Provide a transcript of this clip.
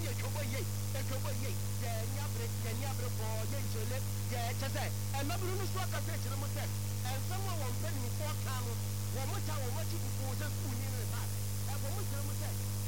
choboye ye nyabre bo ye njele ye chese e mabru no so aka se chire mo se en samo won pani ko ka no wo mo cha wo mo chi ku se ku ni ne ba e wo mo chire mo se